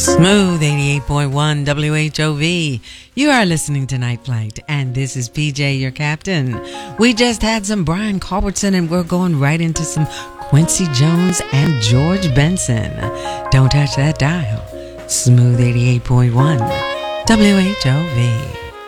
Smooth 88.1 WHOV. You are listening to Night Flight, and this is PJ, your captain. We just had some Brian Culbertson, and we're going right into some Quincy Jones and George Benson. Don't touch that dial. Smooth 88.1 WHOV.